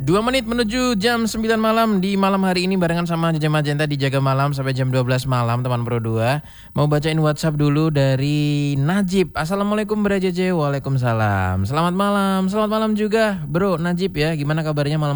2 menit menuju jam 9 malam di malam hari ini barengan sama Jaja Magenta di Jaga Malam sampai jam 12 malam teman Pro 2. Mau bacain WhatsApp dulu dari Najib. Assalamualaikum Bro Jeje. Waalaikumsalam. Selamat malam juga Bro Najib ya. Gimana kabarnya malam